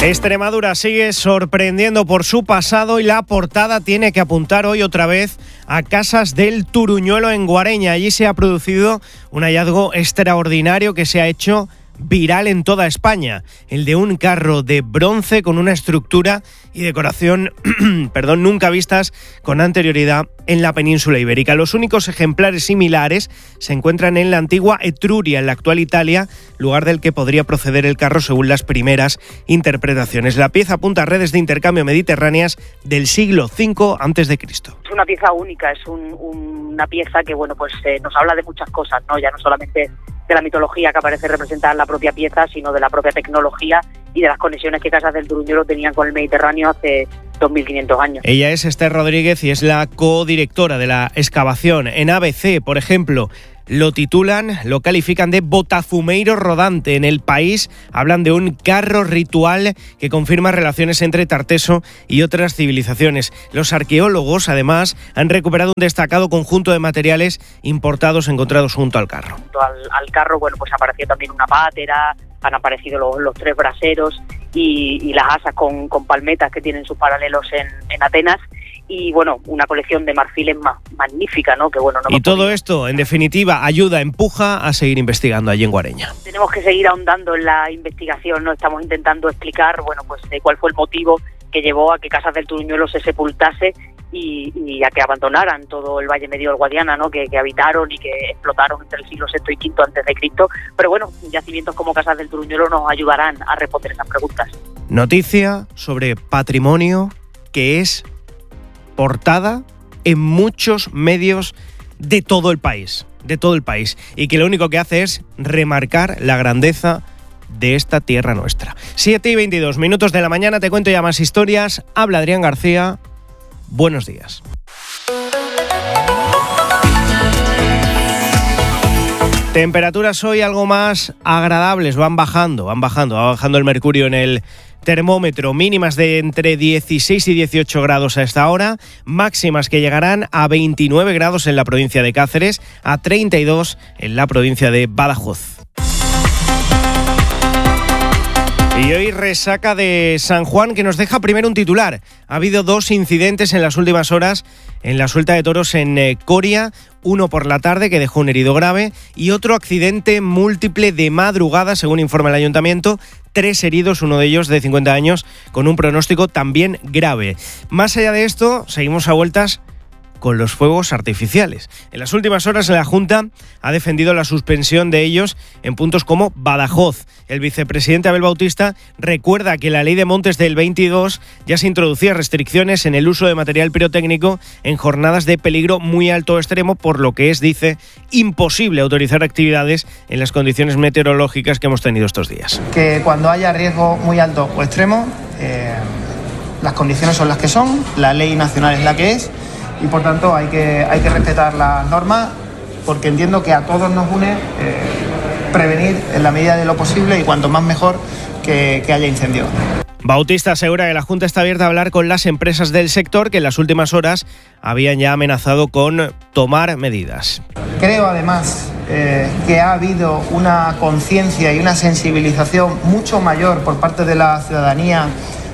Extremadura sigue sorprendiendo por su pasado y la portada tiene que apuntar hoy otra vez a Casas del Turuñuelo en Guareña. Allí se ha producido un hallazgo extraordinario que se ha hecho viral en toda España, el de un carro de bronce con una estructura y decoración nunca vistas con anterioridad en la península ibérica. Los únicos ejemplares similares se encuentran en la antigua Etruria, en la actual Italia, lugar del que podría proceder el carro según las primeras interpretaciones. La pieza apunta a redes de intercambio mediterráneas del siglo V a.C. Es una pieza única, es una pieza que nos habla de muchas cosas, ¿no? Ya no solamente de la mitología que aparece representada en la propia pieza, sino de la propia tecnología y de las conexiones que Casas del Turuñuelo tenían con el Mediterráneo hace 2.500 años. Ella es Esther Rodríguez y es la codirectora de la excavación. En ABC, por ejemplo, lo califican de botafumeiro rodante. En El País hablan de un carro ritual que confirma relaciones entre Tarteso y otras civilizaciones. Los arqueólogos, además, han recuperado un destacado conjunto de materiales importados encontrados junto al carro. Junto al carro, apareció también una pátera, han aparecido los tres braseros y las asas con palmetas que tienen sus paralelos en Atenas. Y una colección de marfiles magnífica, ¿no? Y todo esto, en definitiva, empuja a seguir investigando allí en Guareña. Tenemos que seguir ahondando en la investigación, ¿no? Estamos intentando explicar, cuál fue el motivo que llevó a que Casas del Turuñuelo se sepultase y a que abandonaran todo el Valle Medio del Guadiana, ¿no? Que habitaron y que explotaron entre el siglo VI y V a.C. Pero yacimientos como Casas del Turuñuelo nos ayudarán a responder esas preguntas. Noticia sobre patrimonio que es portada en muchos medios de todo el país, y que lo único que hace es remarcar la grandeza de esta tierra nuestra. 7:22 de la mañana, te cuento ya más historias. Habla Adrián García. Buenos días. Temperaturas hoy algo más agradables, va bajando el mercurio en el termómetro, mínimas de entre 16 y 18 grados a esta hora, máximas que llegarán a 29 grados en la provincia de Cáceres, a 32 en la provincia de Badajoz. Y hoy resaca de San Juan que nos deja primero un titular. Ha habido 2 incidentes en las últimas horas en la suelta de toros en Coria, uno por la tarde que dejó un herido grave y otro accidente múltiple de madrugada, según informa el ayuntamiento, 3 heridos, uno de ellos de 50 años, con un pronóstico también grave. Más allá de esto, seguimos a vueltas con los fuegos artificiales. En las últimas horas la Junta ha defendido la suspensión de ellos en puntos como Badajoz. El vicepresidente Abel Bautista recuerda que la ley de montes del 22 ya se introducía restricciones en el uso de material pirotécnico en jornadas de peligro muy alto o extremo, por lo que es, dice, imposible autorizar actividades en las condiciones meteorológicas que hemos tenido estos días. Que cuando haya riesgo muy alto o extremo, las condiciones son las que son, la ley nacional es la que es, y por tanto hay que respetar las normas, porque entiendo que a todos nos une prevenir en la medida de lo posible y cuanto más mejor que haya incendios. Bautista asegura que la Junta está abierta a hablar con las empresas del sector que en las últimas horas habían ya amenazado con tomar medidas. Creo además que ha habido una conciencia y una sensibilización mucho mayor por parte de la ciudadanía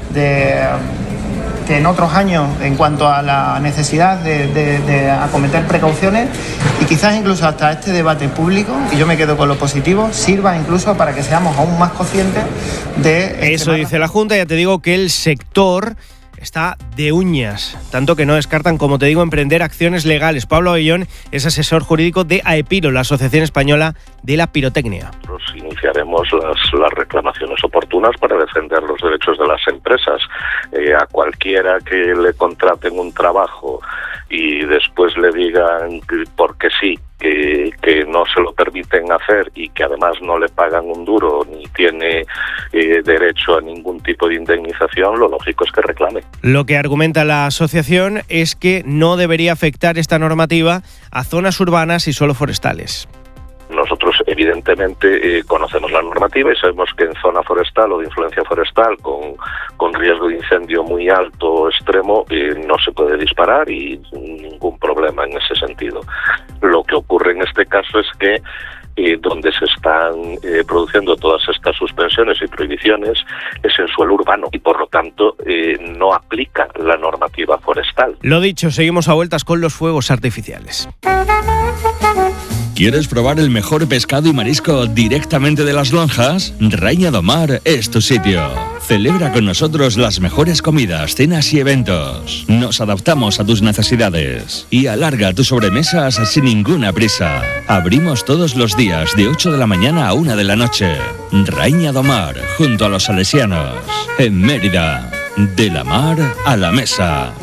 que en otros años en cuanto a la necesidad de acometer precauciones, y quizás incluso hasta este debate público, y yo me quedo con lo positivo, sirva incluso para que seamos aún más conscientes de... Eso dice la Junta. Ya te digo que el sector está de uñas, tanto que no descartan, como te digo, emprender acciones legales. Pablo Abellón es asesor jurídico de AEPIRO, la Asociación Española de la Pirotecnia. Nosotros iniciaremos las reclamaciones oportunas para defender los derechos de las empresas. A cualquiera que le contraten un trabajo y después le digan porque sí, que no se lo permiten hacer y que además no le pagan un duro ni tiene derecho a ningún tipo de indemnización, lo lógico es que reclame. Lo que argumenta la asociación es que no debería afectar esta normativa a zonas urbanas y solo forestales. Nosotros evidentemente conocemos la normativa y sabemos que en zona forestal o de influencia forestal con riesgo de incendio muy alto o extremo no se puede disparar y ningún problema en ese sentido. Lo que ocurre en este caso es que donde se están produciendo todas estas suspensiones y prohibiciones es en suelo urbano y por lo tanto no aplica la normativa forestal. Lo dicho, seguimos a vueltas con los fuegos artificiales. ¿Quieres probar el mejor pescado y marisco directamente de las lonjas? Raïna do Mar es tu sitio. Celebra con nosotros las mejores comidas, cenas y eventos. Nos adaptamos a tus necesidades y alarga tus sobremesas sin ninguna prisa. Abrimos todos los días de 8 de la mañana a 1 de la noche. Raïna do Mar, junto a los salesianos, en Mérida. De la mar a la mesa.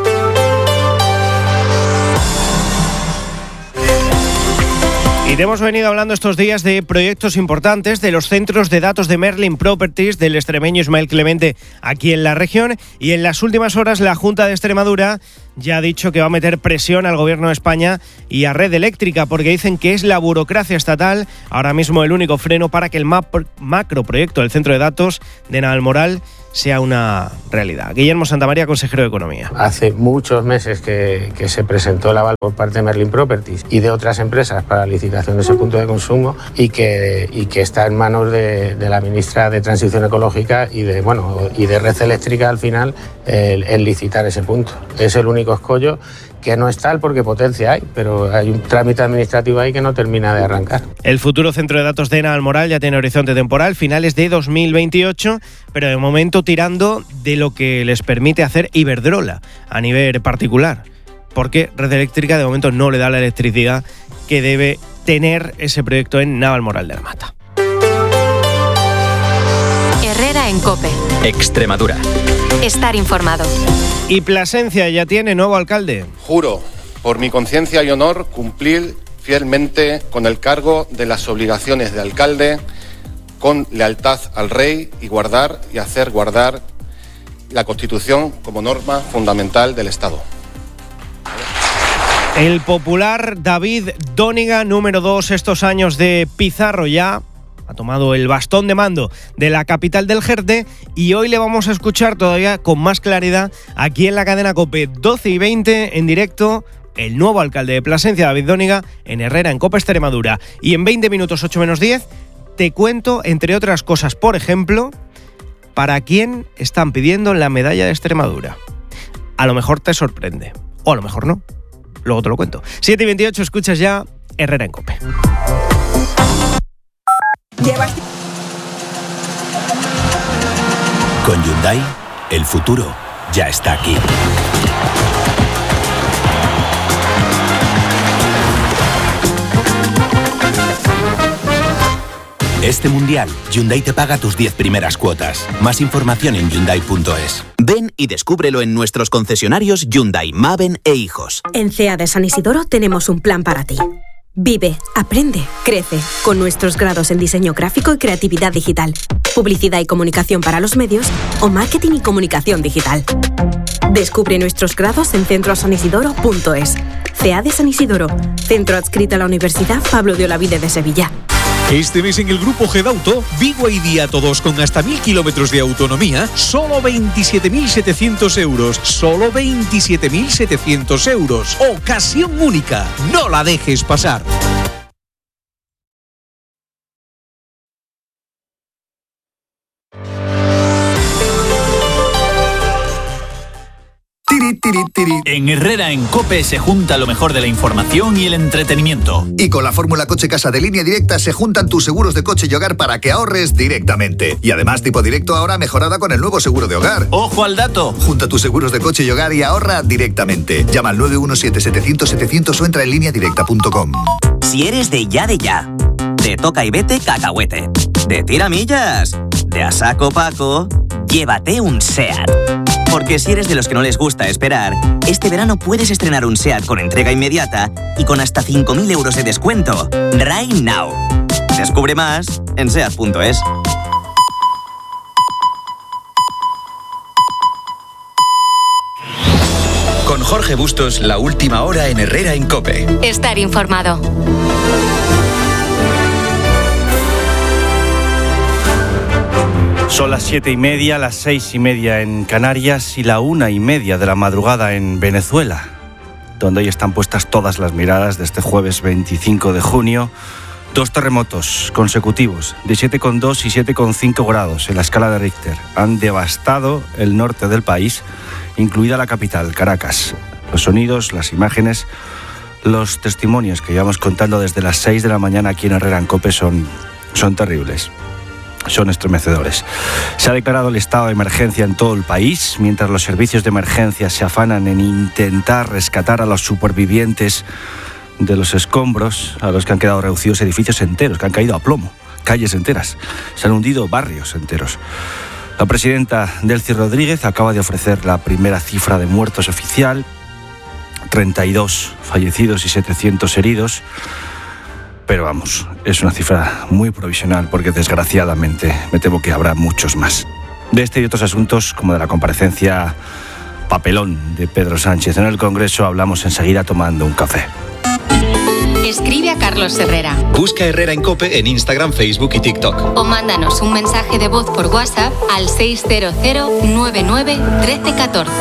Y te hemos venido hablando estos días de proyectos importantes, de los centros de datos de Merlin Properties, del extremeño Ismael Clemente aquí en la región. Y en las últimas horas la Junta de Extremadura ya ha dicho que va a meter presión al Gobierno de España y a Red Eléctrica, porque dicen que es la burocracia estatal ahora mismo el único freno para que el macroproyecto del centro de datos de Navalmoral sea una realidad. Guillermo Santamaría, consejero de Economía. Hace muchos meses que se presentó el aval por parte de Merlin Properties y de otras empresas para la licitación de ese punto de consumo y que está en manos de la ministra de Transición Ecológica y de Red Eléctrica al final el licitar ese punto. Es el único escollo que no es tal porque potencia hay, pero hay un trámite administrativo ahí que no termina de arrancar. El futuro centro de datos de Navalmoral ya tiene horizonte temporal, finales de 2028, pero de momento tirando de lo que les permite hacer Iberdrola a nivel particular, porque Red Eléctrica de momento no le da la electricidad que debe tener ese proyecto en Navalmoral de la Mata. Herrera en COPE. Extremadura. Estar informado. Y Plasencia ya tiene nuevo alcalde. Juro, por mi conciencia y honor, cumplir fielmente con el cargo de las obligaciones de alcalde, con lealtad al rey y guardar y hacer guardar la Constitución como norma fundamental del Estado. El popular David Dóniga, número 2 estos años de Pizarro, ya ha tomado el bastón de mando de la capital del Jerte y hoy le vamos a escuchar todavía con más claridad aquí en la cadena COPE 12:20 en directo el nuevo alcalde de Plasencia, David Dóniga, en Herrera en COPE Extremadura. Y en 20 minutos 8 menos 10 te cuento, entre otras cosas, por ejemplo, para quién están pidiendo la medalla de Extremadura. A lo mejor te sorprende, o a lo mejor no. Luego te lo cuento. 7:28, escuchas ya Herrera en COPE. Con Hyundai, el futuro ya está aquí. Este mundial, Hyundai te paga tus 10 primeras cuotas. Más información en Hyundai.es. Ven y descúbrelo en nuestros concesionarios Hyundai, Maven e Hijos. En CEA de San Isidoro tenemos un plan para ti. Vive, aprende, crece, con nuestros grados en diseño gráfico y creatividad digital, publicidad y comunicación para los medios o marketing y comunicación digital. Descubre nuestros grados en centrosanisidoro.es. CEA de San Isidoro, centro adscrito a la Universidad Pablo de Olavide de Sevilla. Este mes en el grupo Gedauto, Vigo y Día Todos con hasta 1000 kilómetros de autonomía, solo 27.700 euros. Solo 27.700 euros. Ocasión única. No la dejes pasar. En Herrera en COPE se junta lo mejor de la información y el entretenimiento. Y con la fórmula Coche Casa de Línea Directa se juntan tus seguros de coche y hogar para que ahorres directamente. Y además Tipo Directo ahora mejorada con el nuevo seguro de hogar. ¡Ojo al dato! Junta tus seguros de coche y hogar y ahorra directamente. Llama al 917-700-700 o entra en lineadirecta.com. Si eres de ya, de toca y vete cacahuete, de tiramillas, de a saco Paco, llévate un SEAT. Porque si eres de los que no les gusta esperar, este verano puedes estrenar un SEAT con entrega inmediata y con hasta 5.000 euros de descuento. Right now. Descubre más en SEAT.es. Con Jorge Bustos, la última hora en Herrera en COPE. Estar informado. Son las 7:30, las 6:30 en Canarias y la 1:30 de la madrugada en Venezuela, donde hoy están puestas todas las miradas de este jueves 25 de junio, 2 terremotos consecutivos de 7,2 y 7,5 grados en la escala de Richter han devastado el norte del país, incluida la capital, Caracas. Los sonidos, las imágenes, los testimonios que llevamos contando desde las 6 de la mañana aquí en Herrera en COPE son terribles. Son estremecedores. Se ha declarado el estado de emergencia en todo el país, mientras los servicios de emergencia se afanan en intentar rescatar a los supervivientes de los escombros, a los que han quedado reducidos edificios enteros, que han caído a plomo, calles enteras, se han hundido barrios enteros. La presidenta Delcy Rodríguez acaba de ofrecer la primera cifra de muertos oficial, 32 fallecidos y 700 heridos. Pero vamos, es una cifra muy provisional porque desgraciadamente me temo que habrá muchos más. De este y otros asuntos, como de la comparecencia papelón de Pedro Sánchez en el Congreso, hablamos enseguida tomando un café. Escribe a Carlos Herrera. Busca Herrera en COPE en Instagram, Facebook y TikTok. O mándanos un mensaje de voz por WhatsApp al 600 99 13 14.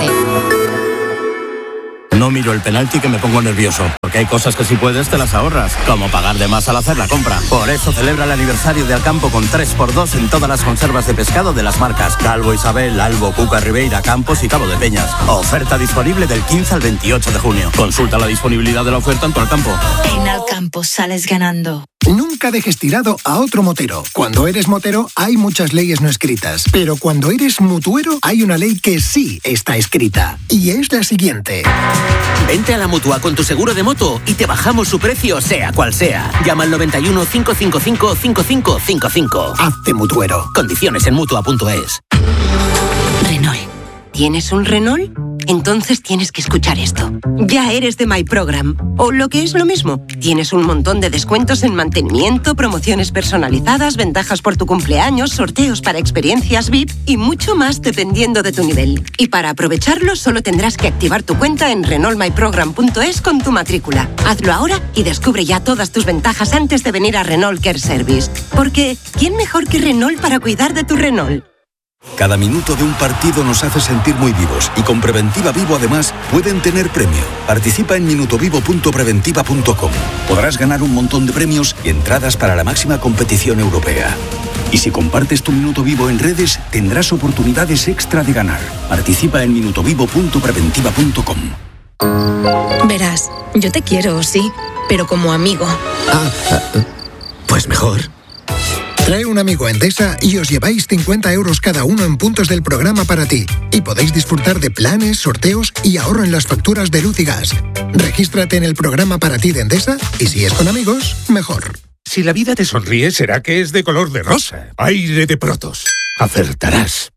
No miro el penalti que me pongo nervioso, porque hay cosas que si puedes te las ahorras, como pagar de más al hacer la compra. Por eso celebra el aniversario de Alcampo con 3x2 en todas las conservas de pescado de las marcas Calvo Isabel, Albo, Cuca, Ribeira, Campos y Cabo de Peñas. Oferta disponible del 15 al 28 de junio. Consulta la disponibilidad de la oferta en tu Alcampo. En Alcampo sales ganando. Nunca dejes tirado a otro motero. Cuando eres motero hay muchas leyes no escritas, pero cuando eres mutuero hay una ley que sí está escrita, y es la siguiente. Vente a la Mutua con tu seguro de moto y te bajamos su precio sea cual sea. Llama al 91 555 5555. Hazte mutuero. Condiciones en Mutua.es. Renault. ¿Tienes un Renault? Entonces tienes que escuchar esto. Ya eres de My Program. O lo que es lo mismo, tienes un montón de descuentos en mantenimiento, promociones personalizadas, ventajas por tu cumpleaños, sorteos para experiencias VIP y mucho más dependiendo de tu nivel. Y para aprovecharlo solo tendrás que activar tu cuenta en renaultmyprogram.es con tu matrícula. Hazlo ahora y descubre ya todas tus ventajas antes de venir a Renault Care Service. Porque ¿quién mejor que Renault para cuidar de tu Renault? Cada minuto de un partido nos hace sentir muy vivos y con Preventiva Vivo además pueden tener premio. Participa en minutovivo.preventiva.com. Podrás ganar un montón de premios y entradas para la máxima competición europea. Y si compartes tu Minuto Vivo en redes, tendrás oportunidades extra de ganar. Participa en minutovivo.preventiva.com. Verás, yo te quiero, sí, pero como amigo. Pues mejor. Trae un amigo a Endesa y os lleváis 50 euros cada uno en puntos del programa para ti. Y podéis disfrutar de planes, sorteos y ahorro en las facturas de luz y gas. Regístrate en el programa para ti de Endesa y si es con amigos, mejor. Si la vida te sonríe, será que es de color de rosa. Aire de Protos. Acertarás.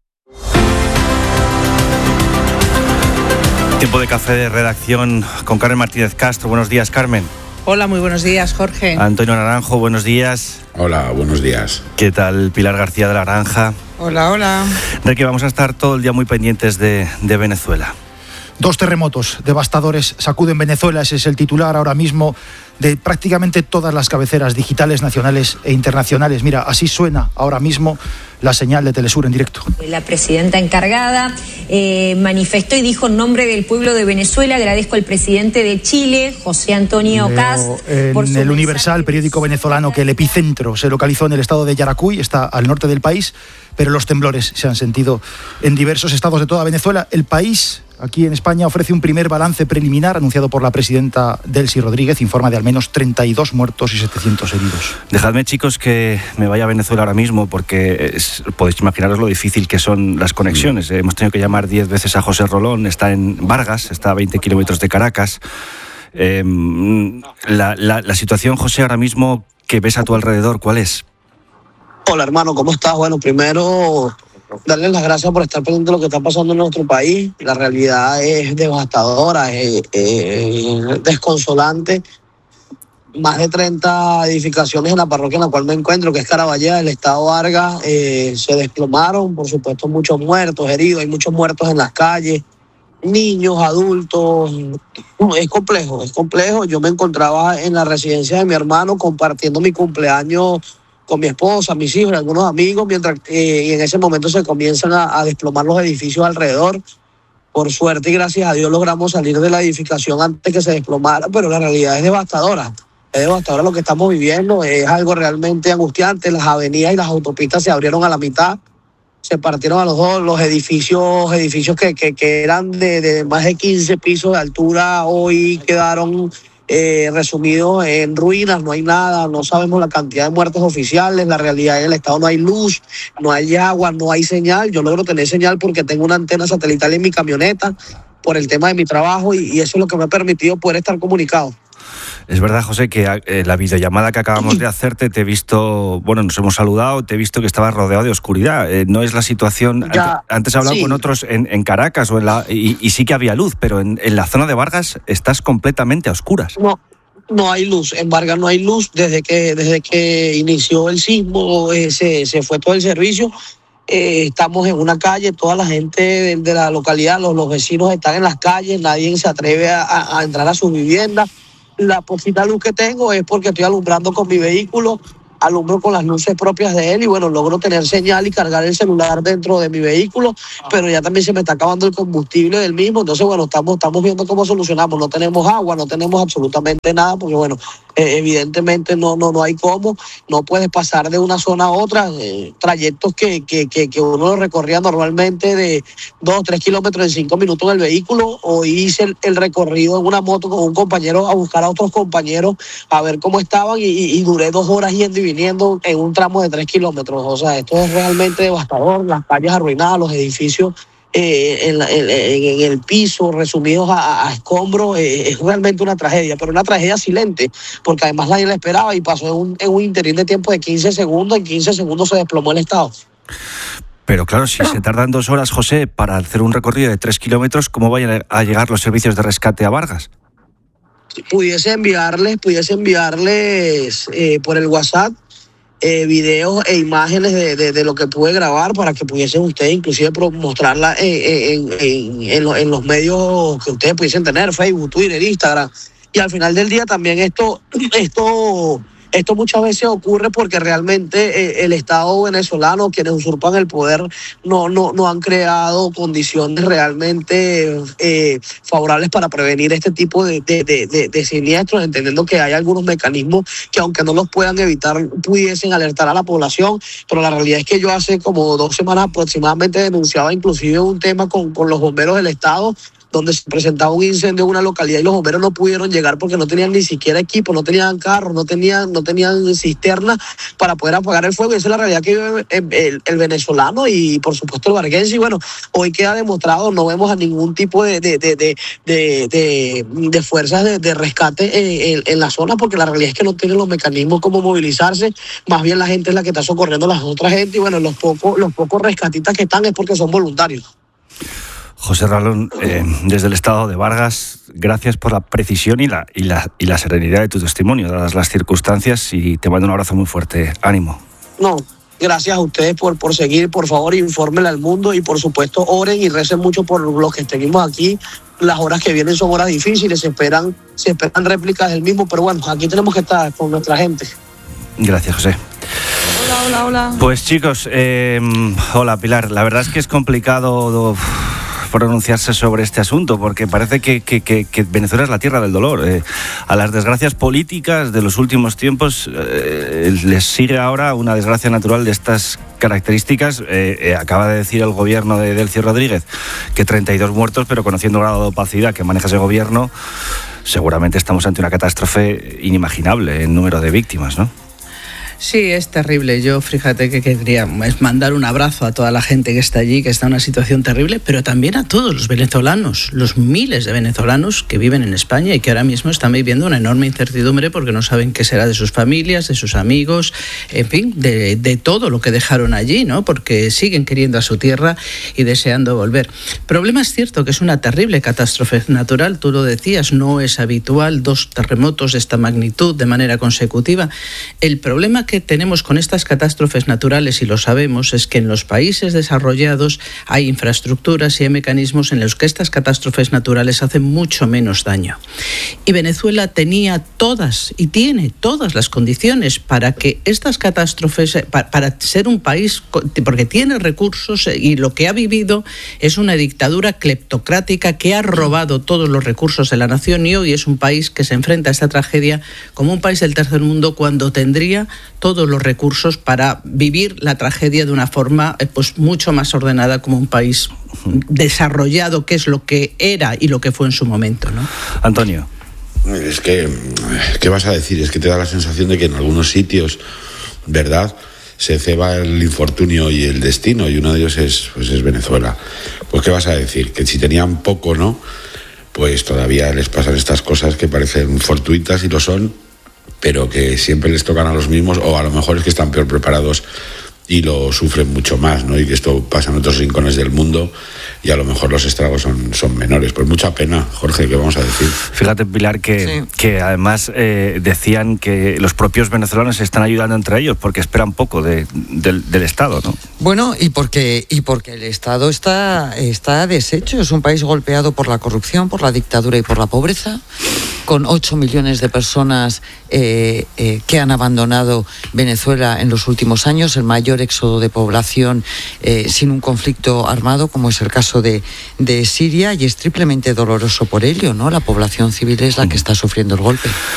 Tiempo de café de redacción con Carmen Martínez Castro. Buenos días, Carmen. Hola, muy buenos días, Jorge. Antonio Naranjo, buenos días. Hola, buenos días. ¿Qué tal, Pilar García de la Granja? Hola, hola. De que vamos a estar todo el día muy pendientes de Venezuela. 2 terremotos devastadores sacuden Venezuela, ese es el titular ahora mismo de prácticamente todas las cabeceras digitales nacionales e internacionales. Mira, así suena ahora mismo la señal de Telesur en directo. La presidenta encargada manifestó y dijo en nombre del pueblo de Venezuela: agradezco al presidente de Chile, José Antonio Kast. En el Universal, periódico venezolano, que el epicentro se localizó en el estado de Yaracuy, está al norte del país, pero los temblores se han sentido en diversos estados de toda Venezuela. El País, aquí en España, ofrece un primer balance preliminar anunciado por la presidenta Delcy Rodríguez. Informa de al menos 32 muertos y 700 heridos. Dejadme, chicos, que me vaya a Venezuela ahora mismo, porque podéis imaginaros lo difícil que son las conexiones. Hemos tenido que llamar 10 veces a José Rolón, está en Vargas, está a 20 kilómetros de Caracas. La situación, José, ahora mismo que ves a tu alrededor, ¿cuál es? Hola, hermano, ¿cómo estás? Bueno, primero darles las gracias por estar pendiente de lo que está pasando en nuestro país. La realidad es devastadora, es desconsolante. Más de 30 edificaciones en la parroquia en la cual me encuentro, que es Caraballeda, del estado Vargas, se desplomaron. Por supuesto, muchos muertos, heridos, hay muchos muertos en las calles, niños, adultos. Es complejo. Yo me encontraba en la residencia de mi hermano compartiendo mi cumpleaños con mi esposa, mis hijos y algunos amigos, mientras y en ese momento se comienzan a desplomar los edificios alrededor. Por suerte y gracias a Dios logramos salir de la edificación antes que se desplomara, pero la realidad es devastadora. Hasta ahora lo que estamos viviendo es algo realmente angustiante. Las avenidas y las autopistas se abrieron a la mitad, se partieron a los dos. Los edificios que eran de más de 15 pisos de altura hoy quedaron resumidos en ruinas. No hay nada, no sabemos la cantidad de muertes oficiales. La realidad en el estado no hay luz, no hay agua, no hay señal. Yo logro tener señal porque tengo una antena satelital en mi camioneta por el tema de mi trabajo y eso es lo que me ha permitido poder estar comunicado. Es verdad, José, que la videollamada que acabamos de hacerte, te he visto, bueno, nos hemos saludado, te he visto que estabas rodeado de oscuridad. No es la situación, antes he hablado con otros en Caracas y sí que había luz, pero en la zona de Vargas estás completamente a oscuras. No hay luz, en Vargas no hay luz. Desde que inició el sismo se fue todo el servicio. Estamos en una calle, toda la gente de la localidad, los vecinos están en las calles, nadie se atreve a entrar a sus viviendas. La poquita luz que tengo es porque estoy alumbrando con mi vehículo, alumbro con las luces propias de él y bueno, logro tener señal y cargar el celular dentro de mi vehículo, pero ya también se me está acabando el combustible del mismo. Entonces bueno, estamos viendo cómo solucionamos. No tenemos agua, no tenemos absolutamente nada porque bueno, evidentemente no hay cómo. No puedes pasar de una zona a otra, trayectos que uno recorría normalmente de 2-3 kilómetros en 5 minutos en el vehículo. Hoy hice el recorrido en una moto con un compañero a buscar a otros compañeros a ver cómo estaban y duré 2 horas yendo y viniendo en un tramo de 3 kilómetros. O sea, esto es realmente devastador. Las calles arruinadas, los edificios en el piso, resumidos a escombros. Es realmente una tragedia, pero una tragedia silente, porque además nadie la esperaba y pasó en un interín de tiempo de 15 segundos. En 15 segundos se desplomó el estado. Pero claro, si se tardan 2 horas, José, para hacer un recorrido de 3 kilómetros, ¿cómo vayan a llegar los servicios de rescate a Vargas? Pudiese enviarles por el WhatsApp videos e imágenes de lo que pude grabar para que pudiesen ustedes inclusive mostrarla en los medios que ustedes pudiesen tener, Facebook, Twitter, Instagram. Y al final del día también esto muchas veces ocurre porque realmente el Estado venezolano, quienes usurpan el poder, no han creado condiciones realmente favorables para prevenir este tipo de siniestros, entendiendo que hay algunos mecanismos que aunque no los puedan evitar, pudiesen alertar a la población. Pero la realidad es que yo hace como 2 semanas aproximadamente denunciaba inclusive un tema con los bomberos del Estado, donde se presentaba un incendio en una localidad y los bomberos no pudieron llegar porque no tenían ni siquiera equipo, no tenían carros, no tenían cisternas para poder apagar el fuego. Y esa es la realidad que vive el venezolano y por supuesto el varguense. Y bueno, hoy queda demostrado, no vemos a ningún tipo de fuerzas de rescate en la zona, porque la realidad es que no tienen los mecanismos como movilizarse. Más bien la gente es la que está socorriendo a las otras gente y bueno, los pocos rescatistas que están es porque son voluntarios. José Ralón, desde el estado de Vargas, gracias por la precisión y la serenidad de tu testimonio, dadas las circunstancias, y te mando un abrazo muy fuerte. Ánimo. No, gracias a ustedes por seguir. Por favor, infórmenle al mundo y por supuesto oren y recen mucho por los que estuvimos aquí. Las horas que vienen son horas difíciles, se esperan réplicas del mismo, pero bueno, aquí tenemos que estar con nuestra gente. Gracias, José. Hola. Pues chicos, hola Pilar, la verdad es que es complicado pronunciarse sobre este asunto, porque parece que Venezuela es la tierra del dolor. A las desgracias políticas de los últimos tiempos les sigue ahora una desgracia natural de estas características. Acaba de decir el gobierno de Delcy Rodríguez que 32 muertos, pero conociendo el grado de opacidad que maneja ese gobierno, seguramente estamos ante una catástrofe inimaginable en número de víctimas, ¿no? Sí, es terrible. Yo, fíjate que quería mandar un abrazo a toda la gente que está allí, que está en una situación terrible, pero también a todos los venezolanos, los miles de venezolanos que viven en España y que ahora mismo están viviendo una enorme incertidumbre porque no saben qué será de sus familias, de sus amigos, en fin, de todo lo que dejaron allí, ¿no? Porque siguen queriendo a su tierra y deseando volver. El problema es cierto que es una terrible catástrofe natural, tú lo decías, no es habitual 2 terremotos de esta magnitud de manera consecutiva. El problema que tenemos con estas catástrofes naturales, y lo sabemos, es que en los países desarrollados hay infraestructuras y hay mecanismos en los que estas catástrofes naturales hacen mucho menos daño. Y Venezuela tenía todas y tiene todas las condiciones para que estas catástrofes, para ser un país, porque tiene recursos, y lo que ha vivido es una dictadura cleptocrática que ha robado todos los recursos de la nación, y hoy es un país que se enfrenta a esta tragedia como un país del tercer mundo cuando tendría todos los recursos para vivir la tragedia de una forma pues mucho más ordenada, como un país desarrollado, que es lo que era y lo que fue en su momento, ¿no? Antonio. Es que, ¿qué vas a decir? Es que te da la sensación de que en algunos sitios, ¿verdad?, se ceba el infortunio y el destino, y uno de ellos es Venezuela. Pues ¿qué vas a decir? Que si tenían poco, ¿no?, pues todavía les pasan estas cosas que parecen fortuitas, y lo son, pero que siempre les tocan a los mismos, o a lo mejor es que están peor preparados y lo sufren mucho más, ¿no? Y que esto pasa en otros rincones del mundo y a lo mejor los estragos son menores. Pues mucha pena, Jorge, ¿qué vamos a decir? Fíjate, Pilar, que además decían que los propios venezolanos se están ayudando entre ellos porque esperan poco del Estado, ¿no? Bueno, y porque el Estado está deshecho. Es un país golpeado por la corrupción, por la dictadura y por la pobreza, con 8 millones de personas que han abandonado Venezuela en los últimos años, el mayor éxodo de población sin un conflicto armado, como es el caso de Siria, y es triplemente doloroso por ello, ¿no? La población civil es la que está sufriendo el golpe.